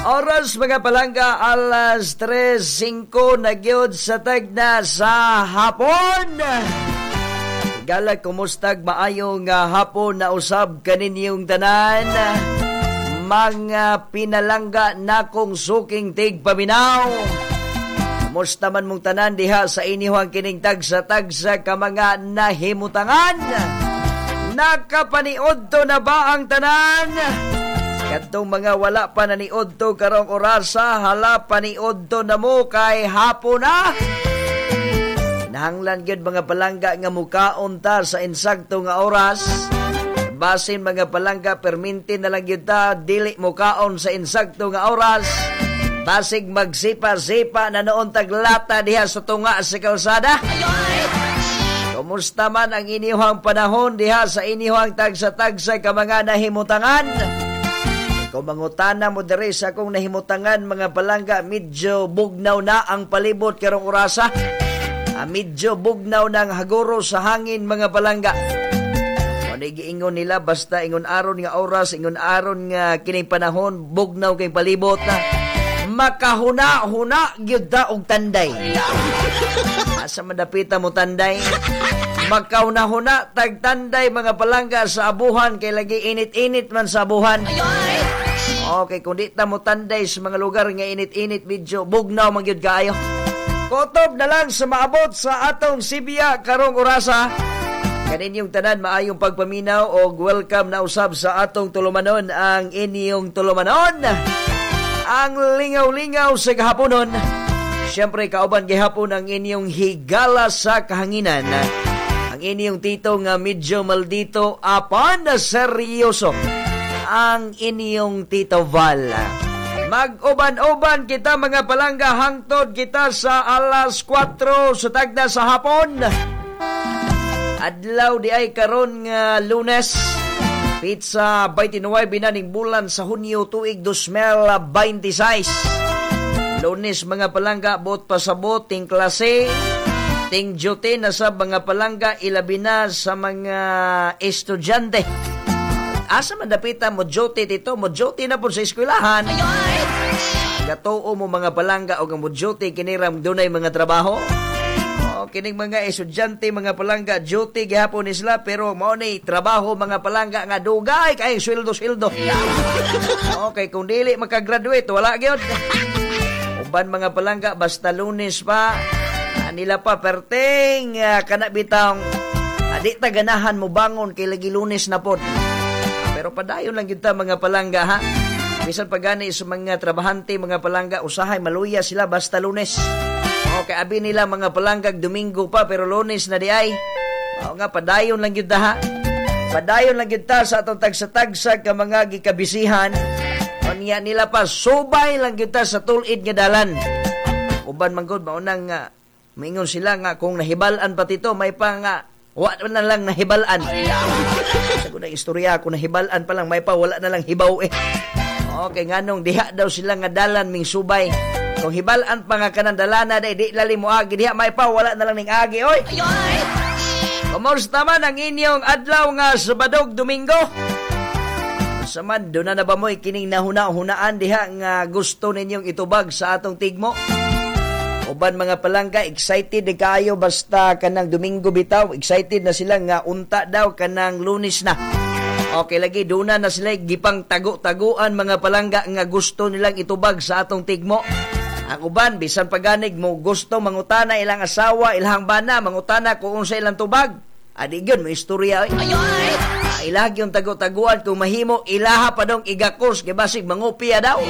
Oras mga palangga, alas 3:05 na gyud sa tagna sa hapon. Gala, kumustag maayong hapon na usab kaninyong tanan. Mga pinalangga na kong suking tigpaminaw. Kumusta man mong tanan diha sa inyong kining tagsa-tagsa ka mga nahimutangan. Nakapaniod to na ba ang tanan? Katong mga wala pa naniod to karong orasa, hala paniod to na mo kay hapon na. Nahanglan gyud mga palangga nga mukaon ta sa insakto nga oras. Basin mga palangga, perminti na lang gyud ta dili mukaon sa insakto nga oras. Basig magsipa-sipa na noon taglata diha sa tunga sa kalsada. Kumusta man ang inyong panahon diha sa inyong tagsa-tagsa ka mga nahimutangan? Kung mangutana mo diri sa akong nahimutangan mga palangga, medyo bugnaw na ang palibot karong orasa. Medyo bugnaw ng haguro sa hangin mga palangga. Giingon nila basta ingon aron nga oras, ingon aron nga kining panahon bugnaw kay palibot na makahuna-huna gyud ta og tanday. Asa madapita mo tanday? Makahuna-huna tag tanday mga palangga sa abuhan kay lagi init-init man sa abuhan. Okay, kung di ta mo tanday sa mga lugar nga init-init, medyo bugnaw man gyud kaayo. Kotob na lang sa maabot sa atong Sibiya karong orasa. Kaninyong tanan maayong pagpaminaw o welcome na usab sa atong tulumanon, ang inyong tulumanon. Ang lingaw-lingaw sa kahaponon. Siyempre kauban gihapon ang inyong higala sa kahanginan. Ang inyong tito nga medyo maldito apan na seryoso. Ang inyong Tito Val. Mag-uban-uban kita mga palangga, hangtod kita sa alas 4 sa tagna sa hapon. Adlaw di ay karon nga Lunes, pizza 29 binaning bulan sa Hunyo tuig 2026. Lunes mga palangga, bot pasabot ting klase, ting jote na sa mga palangga, ilabi na sa mga estudyante. Asa man dapita mo jote dito, mo jote na po sa eskwelahan. Gatoo mo mga palangga o mo jote kiniram dunay mga trabaho. O kining mga estudyante mga palangga, jote gihapon isla pero mao ni trabaho mga palangga nga dugay kay sweldo-sweldo. Okay, kung dili makagraduate wala gyud. Uban mga palangga basta Lunes pa nila pa perting kana bitang di ta ganahan mo bangon kay lagi Lunes na pod. Pero padayon lang kita mga palangga ha. Bisan pagani sa mga trabahante mga palangga, usahay maluya sila basta Lunes. Okay, abi nila mga palangga Domingo pa pero Lunes na di ay. O nga padayon lang kita ha. Padayon lang kita sa atong tagsa-tagsa ka mga gikabisihan. O niya nila pa subay lang kita sa tulid nga dalan. Uban man gud maunang mingon sila nga kung nahibalan pa tito may pa nga wala na lang nahibalan. Sabi na istorya, kung nahibalan pa lang, may pa wala na lang hibaw eh. Okay, nganong diha daw sila nga dalan ming subay. Kung hibalan pa nga kanang dalana, di lali mo agi, diha may pa wala na lang ning agi, oy. Kumusta man ang inyong adlaw nga Sabadog Domingo? Saman, doon na ba mo'y kining nahuna-hunaan diha nga gusto ninyong itubag sa atong tigmo? Uban mga palangga, excited kayo basta kanang Domingo bitaw. Excited na sila nga unta daw kanang Lunes na. Okay, lagi doon na sila gipang tago-taguan mga palangga nga gusto nilang itubag sa atong tigmo. Ang uban, bisan paganig mo gusto mangutana ilang asawa, ilang bana, mangutana kung unsa ilang tubag. Adi yun, may istorya. Ilag yung tago-taguan kung mahimo, ilaha pa dong igakos, gibasig mangupia daw.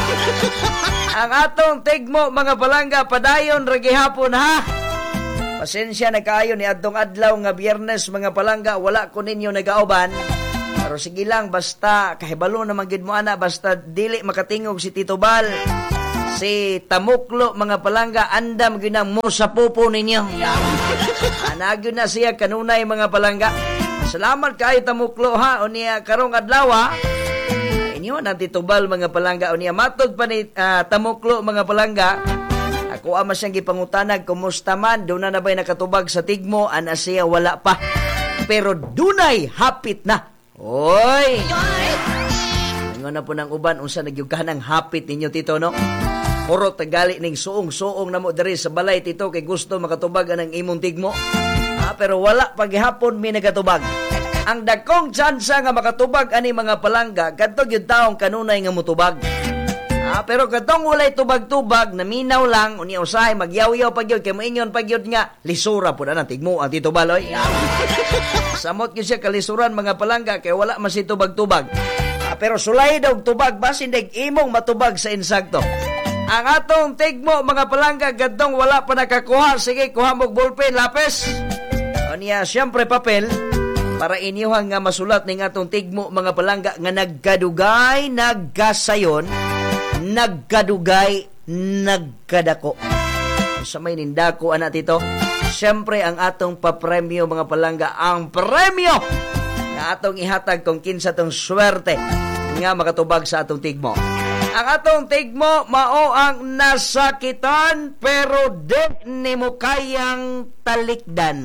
Ang atong tigmo mga palangga, padayon ragihapon ha. Pasensya na kayo ni adtong adlaw nga Biyernes mga palangga, wala ko ninyo nagauban. Pero sige lang, basta kahibalo naman gid mo ana, basta dili makatingog si Tito Bal. Si Tamuklo mga palangga, andam gyud na mo sa pupo ninyo. Anagyo na siya kanunay mga palangga. Salamat kayo Tamuklo ha, o niya karong adlaw ha. Inyo na Tito Bal mga palangga, o niya matod pa ni Tamuklo mga palangga. Ako ama siyang gipangutanag, kumusta man, doon na ba'y nakatubag sa tigmo, ana siya wala pa. Pero dunay hapit na. Oy! Ingon na po ng uban, unsa nagyugan ang hapit ninyo, Tito, no? Puro tagali ning suong-suong na mo diri sa balay, Tito, kay gusto makatubag ang imong tigmo. Pero wala paghihapon mi nagatubag. Ang dakong tsansa nga makatubag ani mga palangga, kadto gyud taong kanunay nga mutubag. Pero kadtong walay tubag-tubag, naminaw lang, unya usahay magyaw-yaw pa gyud kay moingon pa gyud nga lisura pud ana tigmo ang Tito Baloy. Samot gyud siya kalisuran mga palangga kay wala man si tubag-tubag. Pero sulay daw tubag basin dag imong matubag sa insakto. Ang atong tigmo mga palangga kadtong wala pa nakakuha, sige kuha mo ballpen, lapis. Unya siyempre papel para inyuhang nga masulat ning atong tigmo mga palangga nga nagkadugay, naggasayon, nagkadugay, nagkadako. Sa may nindako ana Tito, siyempre ang atong papremyo mga palangga, ang premyo nga atong ihatag kung kinsa tong swerte nga makatubag sa atong tigmo. Ang atong tigmo mao ang nasakitan pero di nimo kayang talikdan.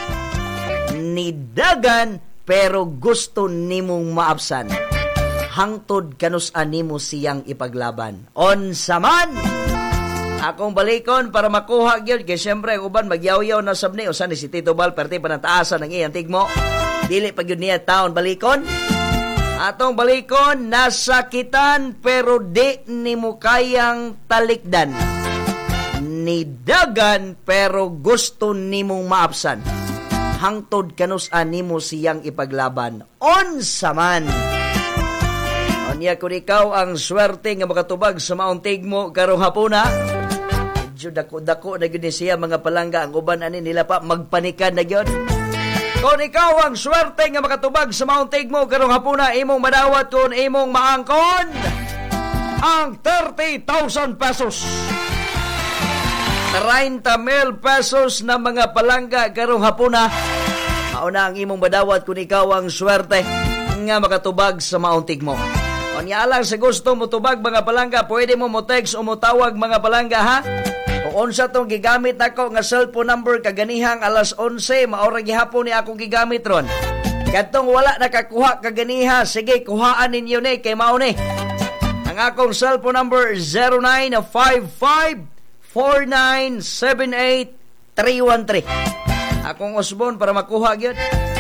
Nidagan pero gusto nimong maabsan. Hangtod kanus-an nimo siyang ipaglaban. Unsa man akong balikon para makuha gyud kay syempre uban magyaw-yaw na sabni usan ni si Tito Bal perti panataasan ng iyang tigmo. Dili pa gyud niya taon balikon. Atong balikon, nasakitan pero di nimo kayang talikdan. Nidagan pero gusto nimong maabsan. Hangtod kanus-an nimo siyang ipaglaban. Unsa man. Unya kun ikaw ang swerte nga makatubag sa maong tigmo karong hapuna. Medyo dako-dako na gyud ni siya mga palangga, ang uban ani nila pa magpanikan na gyud. Kung ikaw ang swerte nga makatubag sa maong tigmo karong hapuna, imong madawat kung imong maangkon ang 30,000 pesos. 30,000 pesos na mga palangga karong hapuna. Mauna ang imong madawat kung ikaw ang swerte nga makatubag sa maong tigmo. Unya lang sa gusto mo tubag mga palangga, pwede mo mo-text o mo tawag mga palangga ha. Kung unsa tong gigamit nako nga cellphone number kaganihang alas 11 maora gihapon ni akong gigamit ron. Kadtong wala nakakuha kaganiha, sige kuhaan ninyo ni kay mao ni. Ang akong cellphone number 0955-4978-313. Akong usbon para makuha gyud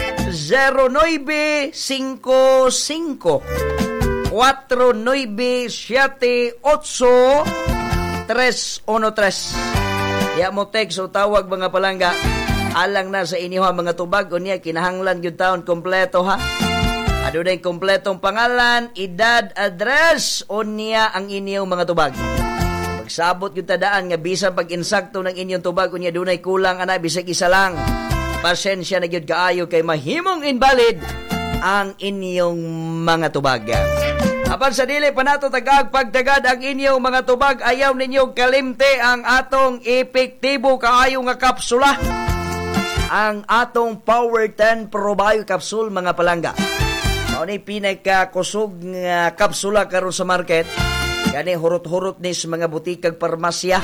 0955-4978-313. Ya mo text o tawag mga palangga alang na sa inyo ha mga tubag unya kinahanglan gyud taon kompleto ha. Adunay kompletong pangalan, edad, address unya ang inyong mga tubag. Pagsabot gyud tadaan nga bisan pag insakto ng inyong tubag unya dunay kulang ana bisag isa lang. Pasensya na gyud kaayo kay mahimong invalid ang inyong mga tubag. Apan sa dili pa nato tagag pagtagad ang inyong mga tubag, ayaw ninyo kalimte ang atong epektibo kaayo nga kapsula. Ang atong Power 10 Pro Bio Capsule mga palangga. Mao ni pinakakusog nga kapsula karon sa market. Gani hurot-hurot ni sa mga butikag parmasya.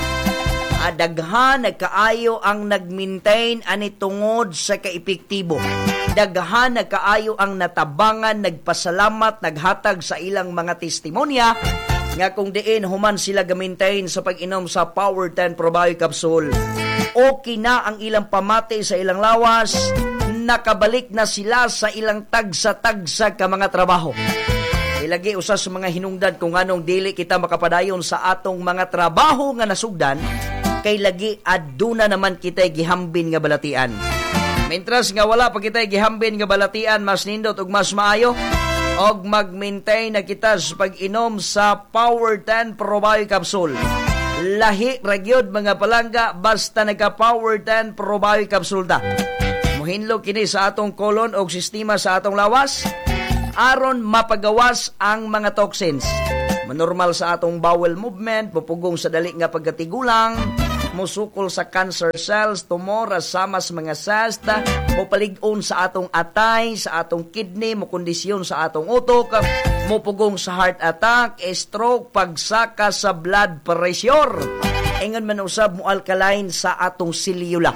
Daghan nagkaayo ang nag-maintain ani tungod sa kaepektibo. Daghan nagkaayo ang natabangan, nagpasalamat, naghatag sa ilang mga testimonya nga kung diin human sila ga-maintain sa pag-inom sa Power 10 Pro Bio Capsule. Okay na ang ilang pamati sa ilang lawas, nakabalik na sila sa ilang tagsa-tagsa ka mga trabaho. Ilagi usa sa mga hinungdan kung anong dili kita makapadayon sa atong mga trabaho nga nasugdan, kay lagi aduna naman kita'y gihambin nga balatian. Mientras nga wala pa kita'y gihambin nga balatian, mas nindot ug mas maayo og mag-maintain na kita sa pag-inom sa Power 10 Pro Bio Capsule. Lahi ragyod mga palangga basta nagka-Power 10 Pro Bio Capsule ta. Muhinlo kini sa atong kolon o sistema sa atong lawas aron mapagawas ang mga toxins. Manormal sa atong bowel movement, pupugong sa dali nga pagkatigulang, musukol sa cancer cells, tumor, sama sa mga cysts, mupalig-on sa atong atay, sa atong kidney, mukondisyon sa atong utok, mupugong sa heart attack, stroke, pagsaka sa blood pressure. Ingon man usab mo alkaline sa atong selyula.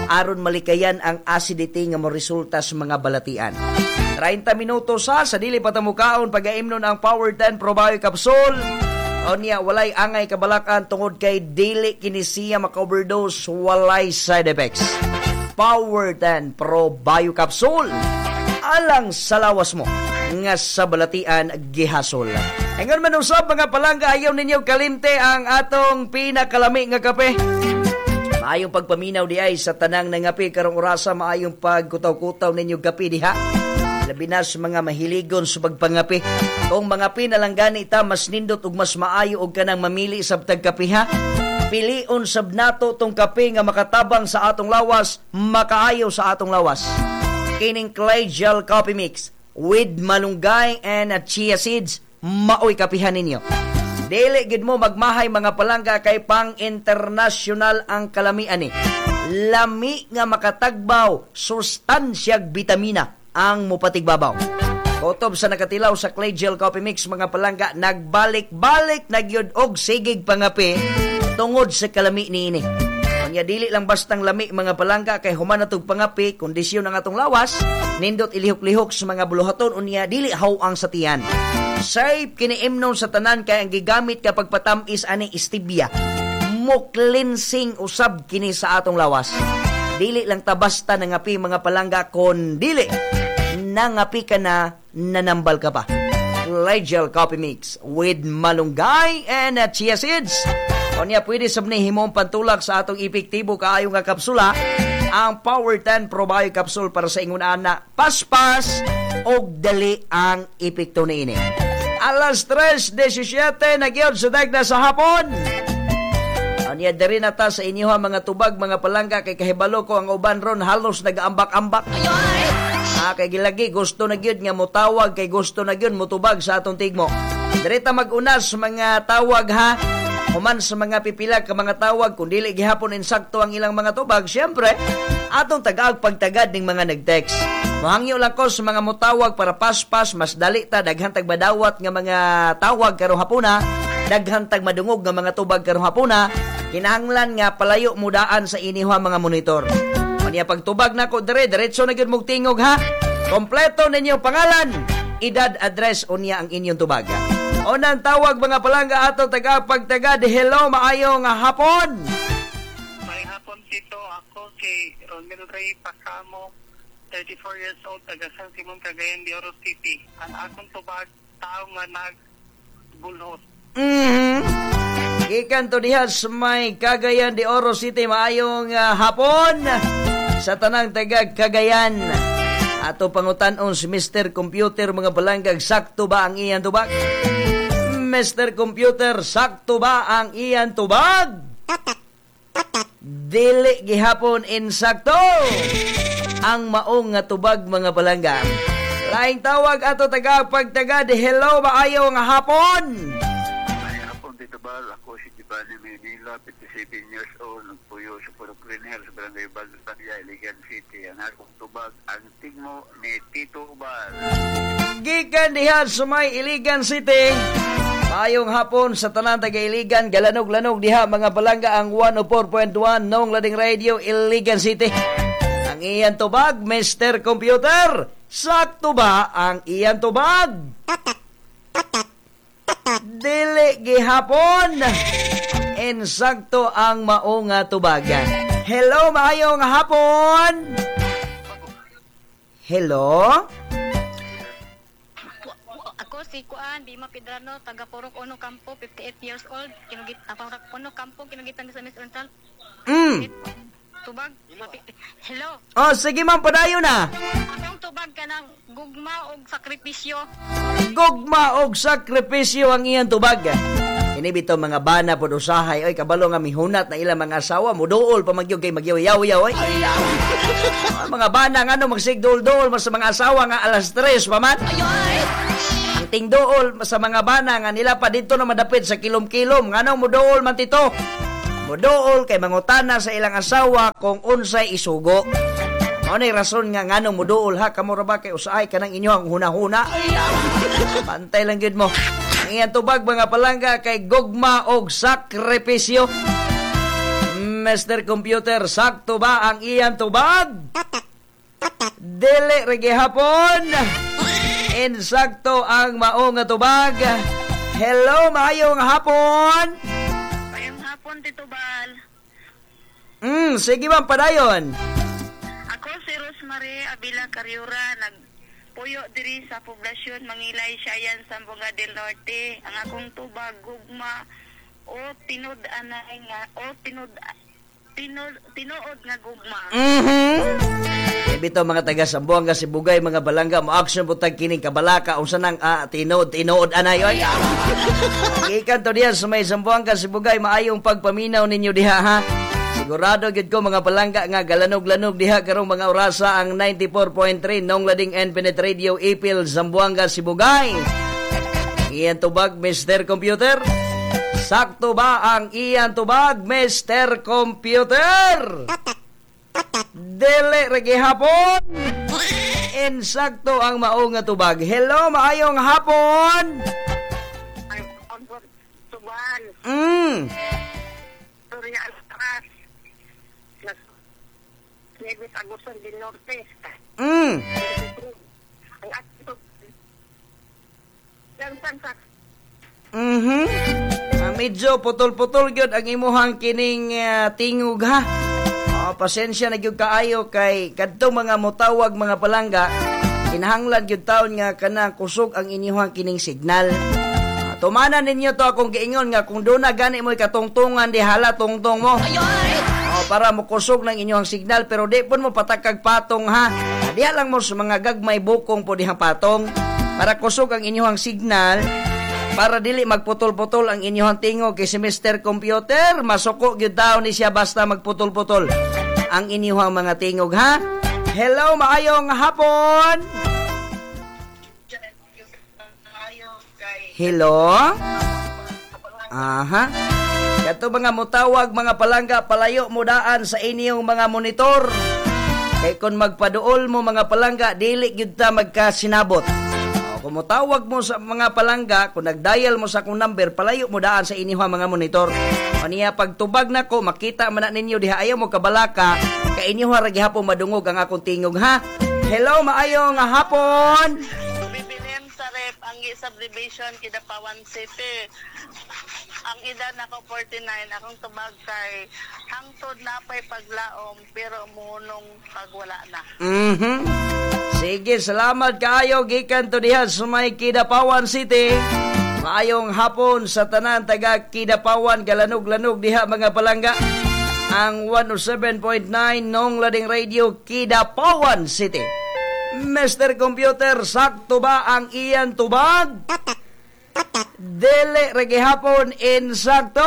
aron malikayan ang acidity nga mo resulta sa mga balatian. 30 minutos sa dili patamukaon pagaimnon ang Power 10 Probiotic Capsule. O niya, walay angay kabalakan tungod kay dili kini siya maka-overdose, walay side effects. Power 10 Probiotic Capsule. Alang sa lawas mo nga sa balatian gihasol. Ingon man usab mga palangga, ayaw ninyo kalinte ang atong pinakalami nga kape. Maayong pagpaminaw di ay sa tanang nangapi karong orasa, maayong pagkutaw-kutaw ninyo gapi diha. Labi na sa mga mahiligon sa pagpangapi. Kung mga pinalang ganita, mas nindot ug mas maayo og kanang mamili sa tagkapi ha. Pilion sab nato tong kape nga makatabang sa atong lawas, makaayo sa atong lawas. Kining Clay Gel Coffee Mix with malunggay and chia seeds, maoy kapihan ninyo. Dili gid mo magmahay mga palangga kay pang international ang kalamian ni. Lami nga makatagbaw, sustansyag bitamina ang mupatigbabaw. Kotob sa nakatilaw sa Clay Gel Coffee Mix mga palangga, nagbalik-balik nagyud og sigig pangapi tungod sa kalami niini. Kanya dili lang bastang lami mga palangga kay human natog pangapi, kondisyon ang atong lawas, nindot ilihok-lihok sa mga buluhaton unya dili hawang sa tiyan. Safe kini imnon sa tanan kay ang gigamit kapag patamis ani stevia. Mo cleansing usab kini sa atong lawas. Dili lang ta basta nangapi mga palangga, kon dili nangapi ka na nanambal ka pa. Clay Gel Coffee Mix with malunggay and chia seeds. O niya, pwede sabni himong pantulak sa atong epektibo kaayo nga kapsula, ang Power 10 Probiotic Capsule para sa ingon ana paspas og dali ang epekto niini. Alas 3:17 nagyod sa dagna sa hapon. O niya, diri na ta sa inyo mga tubag mga palangga, kay kahibalo ko ang uban ron halos nagaambak-ambak. Kay gilagi gusto na gyud nga motawag, kay gusto na gyud motubag sa atong tigmo. Diri ta mag-unas mga tawag ha. Human sa mga pipila ka mga tawag, kung dili gihapon insakto ang ilang mga tubag, syempre, atong tagaag pagtagad ng mga nag-text. Mahangyo lang ko sa mga mutawag para paspas, mas dali ta, daghang tagmadawat nga mga tawag karong hapuna, daghang tagmadungog nga mga tubag karong hapuna, kinahanglan nga palayo mudaan sa iniha mga monitor. Kanya pagtubag na ko diretso na gyud mong tingog ha. Kompleto ninyo pangalan, edad, address, unya ang inyong tubag. Unang tawag mga palangga ato tagapagtagad. Hello, maayong hapon. May hapon dito. Ako si Romel Ray Pasamo, 34 years old, taga San Simon, Cagayan de Oro City. Ang akong tubag, tao nga nagbulhos. Gikan to diha sa may Cagayan de Oro City. Maayong hapon sa tanang taga Cagayan. Ato pangutan-on si Mr. Computer mga balanggag, sakto ba ang iyang tubag? Mr. Computer, sakto ba ang iyang tubag? Dili gihapon insakto ang maong nga tubag mga balangga. Laing tawag ato tagapagtagad. Hello, maayo nga hapon. May hapon dito ba? Ako si Giovanni Manila, 57 years old, nagpuyo sa Puro Green Hills, Barangay Balutanya, Iligan City. Ang akong tubag, ang tigmo ni Tito Ubal. Gikan diha sa may Iligan City. Maayong hapon sa tanan taga Iligan, galanog-lanog diha mga balangga ang 104.1 Nong Lading Radio, Iligan City. Ang iyang tubag, Mr. Computer, sakto ba ang iyang tubag? Dili gihapon insakto ang maong nga tubag. Hello, maayong hapon. Hello? Ako si Kuan, Bima Pedrano, taga Purok Ono Campo, 58 years old. Kinugit Purok Ono Campo, kinugitan sa Miss Oriental. Tubag. Hello. Oh, sige ma'am, padayon na. Anong tubag ka ng gugma o sakripisyo? Gugma og sakripisyo ang iyang tubag. Ini bitaw mga bana pod usahay, oy kabalo nga mihunat na ilang mga asawa mo duol pa magyog kay magyaw-yaw oy. Mga bana nga no magsigdol-dol mas sa mga asawa nga alas 3 pa man. Ang tingdool sa mga bana nga nila pa dito na madapit sa kilom-kilom ngano mo duol man tito. Modool kay mangutana sa ilang asawa kung unsay isugo. Mao nay rason nga ngano modool ha, kamo ra ba kay usahay kanang inyo ang huna-huna. Pantay lang gid mo. Ang iyang tubag mga palangga kay gugma og sakripisyo. Mr. Computer, sakto ba ang iyang tubag? Dili ra gihapon. Insakto ang mao nga tubag. Hello, maayong hapon. Mayong hapon, Tito Bal. Sige ma'am, padayon. Ako si Rosemary Abila Cariura, nagpuyo diri sa poblasyon Mangilay, Siayan, Zamboanga del Norte. Ang akong tubag, gugma o tinud-anay nga, o tinuod nga gugma. Bito mga taga Zamboanga, Sibugay, mga balangga, mo-action po tag kining kabalaka, unsa nang tinuod anay, oy. Ikan to diyan sa may Zamboanga, Sibugay, maayong pagpaminaw ninyo diha, ha? Sigurado gid ko mga palangga nga galanog-lanog diha karong mga orasa ang 94.3 nong lading Infinite Radio Ipil Zamboanga Sibugay. Iyan tubag Mr. Computer. Sakto ba ang iyan tubag Mr. Computer? Dili ra gihapon. Insakto ang mao nga tubag. Hello, maayong hapon. Ay, tuban. Surya Alcaraz. Nebit Agusan del Norte. Ang ato. Sa Medyo putol-putol gyud ang imuhang kining tingog, ha. Pasensya na gyud kaayo kay kadtong mga motawag mga palangga, kinahanglan gyud taon nga kanang kusog ang inyong kining signal. Tumanan ninyo to akong giingon nga kung doon na gani mo katungtungan di hala tungtong mo. Para mo kusog ng inyong signal pero di pun mo patakag patong, ha. Diha lang mo sa mga gagmay bukong po dihang patong para kusog ang inyong signal. Para dili magputol-putol ang inyong tingog kay si Mr. Computer, masuko gyud daw ni siya basta magputol-putol ang inyong mga tingog, ha? Hello, maayong hapon. Hello? Aha. Kato mga mutawag mga palangga, palayo mo daan sa inyong mga monitor. Kay kung magpaduol mo mga palangga, dili gyud ta magkasinabot. Kung motawag mo sa mga palangga, kung nagdial mo sa akong number, palayo mo daan sa inyong mga monitor. O niya, pagtubag na ko, makita man na ninyo, diha ayaw mo kabalaka, kay inyong ragi hapon madungog ang akong tingog, ha? Hello, maayong hapon! Bibilin sa rep, ang subdivision, Kidapawan City. Ang edad ako 49, akong tubag kay hangtod na pa'y paglaom, pero munong pagwala na. Sige, salamat kaayo gikan to diha sa may Kidapawan City. Maayong hapon sa tanan taga Kidapawan, galanog-lanog diha mga palangga. Ang 107.9 nong lading radio Kidapawan City. Mr. Computer, sakto ba ang iyan tubag? Dili ra gihapon insakto.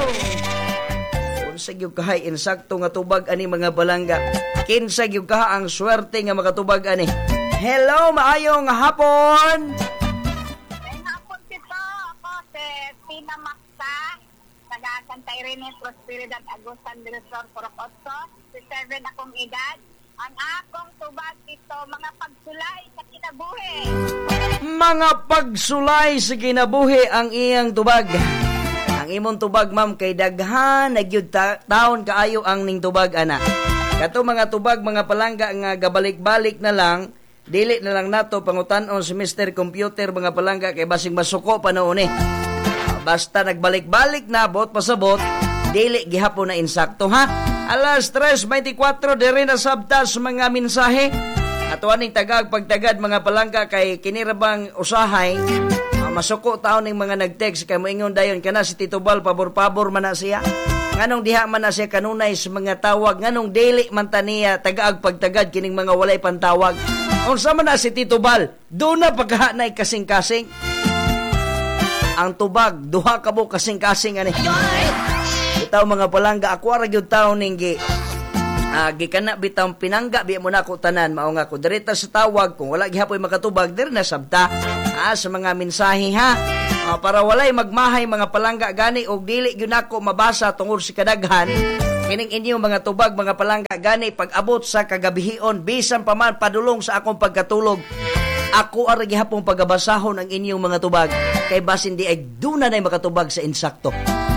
Unsa gyud kahay insakto nga tubag ani mga balangga? Kinsa gyud ka ang swerte nga makatubag ani? Hello, maayong hapon. Mayong hapon Tito, ako si Tina Maksa, taga Santa Irene, Prosperidad, Agusan del Sur, Purok 8, 67 akong edad. Ang akong tubag Tito, mga pagsulay sa kinabuhi. Mga pagsulay sa kinabuhi ang iyang tubag. Ang imong tubag, ma'am, kay daghan nagyud taon kaayo ang ning tubag ana. Kato mga tubag mga palangga nga gabalik-balik na lang, dili na lang nato pangutan-on si Mr. Computer mga palangga kay basing masuko pa noon eh. Basta nagbalik-balik na bot pasabot, dili gihapon na insakto, ha. Alas 3:24 diri na sabtas mga mensahe. Ato aning tagag pagtagad mga palangga kay kinirabang usahay. Masuko taon ning mga nag-text kay moingon dayon kana si Tito Bal pabor-pabor man na siya. Nganong diha man na siya kanunay sa mga tawag, nganong dili man taniya tagaag pagtagad kining mga walay pantawag. Unsa man na si Tito Bal, do na pagkahanay kasing-kasing. Ang tubag duha ka mo kasing-kasing ani. Bitaw mga palangga, ako ra gyud taon ning gikana bitaw pinangga biya mo na ko tanan, mao nga ko direta sa tawag kung wala gihapoy makatubag diri na sabta sa mga mensahe, ha. Para walay magmahay mga palangga gani og dili gyud nako mabasa tungod sa kadaghan kining inyong mga tubag mga palangga gani pag-abot sa kagabihion bisan pa man padulong sa akong pagkatulog. Ako ara gihapon pagabasahon ang inyong mga tubag kay basin di ay duna nay makatubag sa insakto.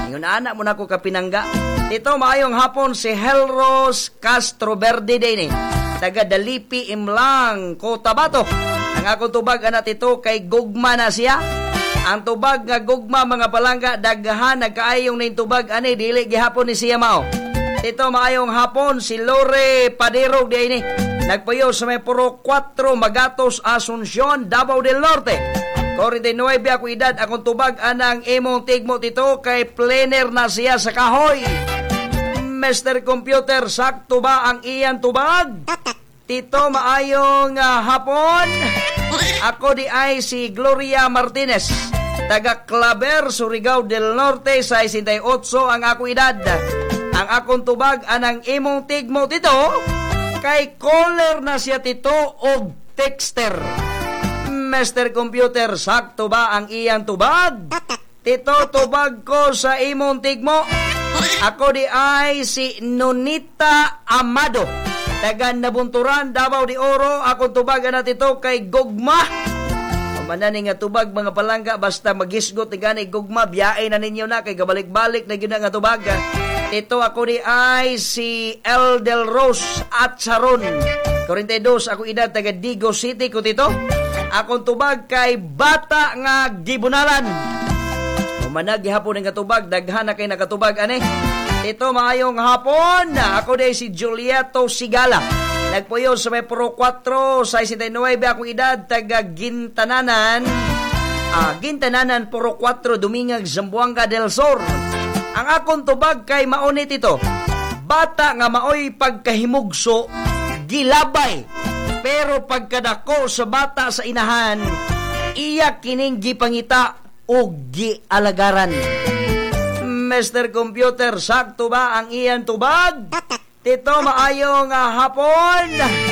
Yun anak mo na ko kapinangga. Ito maayong hapon si Helros Castroverde din eh. Taga Dalipi Imlang, Cotabato. Ang akong tubag anak ito kay gugma na siya. Ang tubag nga gugma mga palangga daghan nagkaayong na tubag ani dili gihapon ni siya mao. Ito maayong hapon si Lore Paderog din eh. Nagpuyo sa may puro 4 Magatos Asuncion, Davao del Norte. 49 ako edad, akong tubag anang imong tigmo tito kay plener na siya sa kahoy. Mr. Computer, sakto ba ang iyan tubag? Tito, maayong hapon. Ako di ay si Gloria Martinez, taga Claver, Surigao del Norte, 68 ang ako edad. Ang akong tubag anang imong tigmo tito kay caller na siya tito og texter. Mr. Computer, sakto ba ang iyang tubag? Tito, tubag ko sa imong tigmo. Ako di ay si Nonita Amado, taga Nabunturan, Davao de Oro. Akong tubagan na tito kay Gugma. Manani nga tubag mga palangga, basta magisgot gani gugma, biyae na ninyo na kay gabalik-balik na gyud nga tubag. Tito, ako di ay si El Del Rose at Saron. 42 ako edad, taga Digo City ko tito. Akong tubag kay Bata nga Gibunalan. Umanag gihapon nga tubag, daghan na kay nakatubag ani. Tito, maayong hapon. Ako di si Julieto Sigala. Nagpuyo sa may Pro 4, 69 akong edad, taga Gintananan. Gintananan, Pro 4, Dumingag, Zamboanga del Sur. Ang akong tubag kay maunit ito. Bata nga maoy pagkahimugso, gilabay. Pero pagkadako sa bata sa inahan, iya kining gipangita o gialagaran. Mr. Computer, sakto ba ang iyan tubag? Tito, maayong hapon.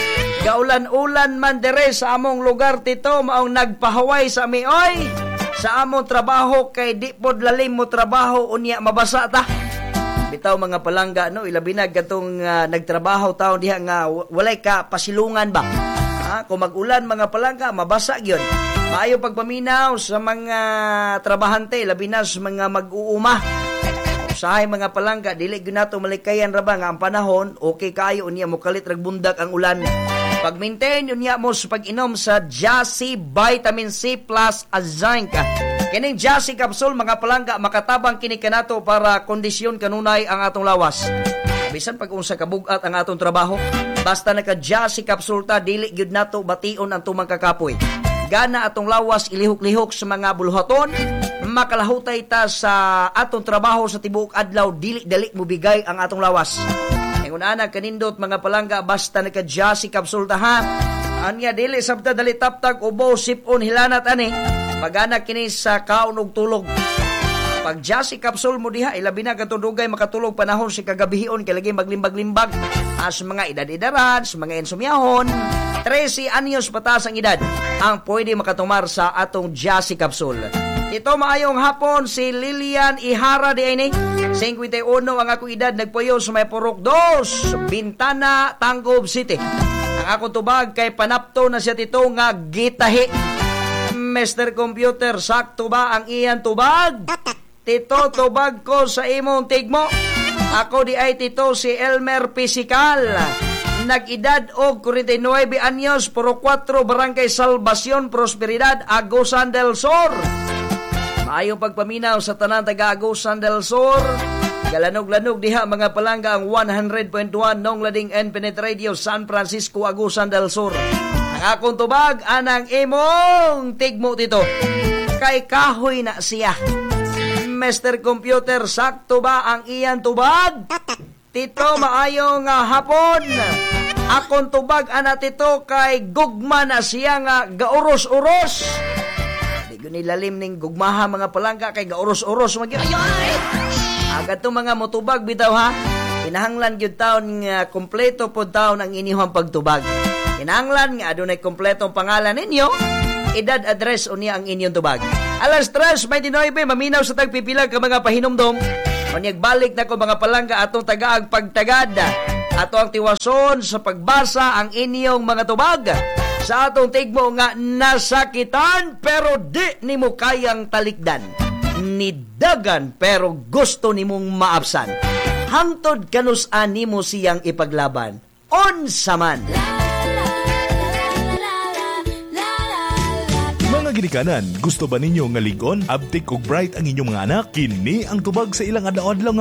Gaulan-ulan man dire sa among lugar, tito, maong nagpahaway sa amioy. Sa among trabaho kay di pod lalim mo trabaho unya mabasa ta. Bitaw mga palangga, no, ilabi na gatong nagtrabaho taon diha nga walay ka pasilungan ba. Kung mag-ulan mga palangga, mabasa gyud. Maayo pagpaminaw sa mga trabahante, labi na sa mga mag-uuma. Usahay mga palangga, dili gyud nato malikayan ra ba nga ang panahon, okay kayo unya mo kalit rag bundak ang ulan. Pag-maintain unya mo sa pag-inom sa Jassy Vitamin C Plus Zinc. Kining Jassy capsule mga palangga, makatabang kini kanato para kondisyon kanunay ang atong lawas. Bisan pag unsa kabugat ang atong trabaho, basta naka Jassy capsule ta, dili gyud nato bation ang tumang kakapoy. Gana atong lawas ilihok-lihok sa mga buluhaton, makalahutay ta sa atong trabaho sa tibuok adlaw, dili dali mo bigay ang atong lawas. Ingon ana kanindot mga palangga, basta naka Jassy capsule ta ha. Anya dili sabta dali taptag ubo sipon hilanat ani. Pagana kini sa kaon ug tulog. Pag Jassy capsule mo diha, ilabi na katudugay makatulog panahon si kagabihion kay lagi maglimbag-limbag. As mga edad-edaran, sa mga ensumyahon, 13 anyos patas ang edad ang pwede makatumar sa atong Jassy capsule. Ito maayong hapon si Lilian Ihara di ini. 51 ang ako edad, nagpuyo sa may Purok 2, Bintana, Tanggob City. Ang akong tubag kay panapto na siya tito nga gitahi. Mr. Computer, sakto ba ang iyan tubag? Tito, tubag ko sa imong tigmo. Ako di ay tito si Elmer Pisikal. Nag-edad og 49 anyos, Puro 4, Barangay Salvacion, Prosperidad, Agusan del Sur. Maayong pagpaminaw sa tanan taga Agusan del Sur. Galanog-lanog diha mga palangga ang 100.1 Nong Lading Infinite Radio, San Francisco, Agusan del Sur. Ang akong tubag anang imong tigmo dito kay kahoy na siya. Mr. Computer, sakto ba ang iyan tubag? Tito, maayong hapon. Akong tubag ana tito kay gugma na siya nga gauros-uros. Di ko nilalim ning gugmaha mga palangga kay gauros-uros magyud. Agad to mga motubag bitaw ha. Kinahanglan gyud taon nga kompleto pod taon ang inyong pagtubag. Kinahanglan nga adunay kompletong pangalan ninyo, edad, address unya ang inyong tubag. Alas 3:29 maminaw sa tagpipila ka mga pahinumdom. Unyag balik na ko mga palangga atong tagaag pagtagad. Ato ang tiwason sa pagbasa ang inyong mga tubag. Sa atong tigmo nga nasakitan pero di nimo kayang talikdan. nidagan pero gusto nimong maabsan. Hangtod kanus-an nimo siyang ipaglaban. Unsa man. Mga ginikanan, gusto ba ninyo nga ligon, abtik ug bright ang inyong mga anak? Kini ang tubag sa ilang adlaw-adlaw